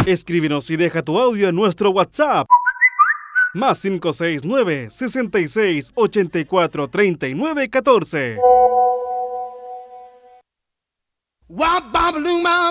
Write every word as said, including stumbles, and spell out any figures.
Escríbenos y deja tu audio en nuestro WhatsApp. Más cinco seis nueve, sesenta y seis, ochenta y cuatro, treinta y nueve, catorce. Wop, bop, loom, bop.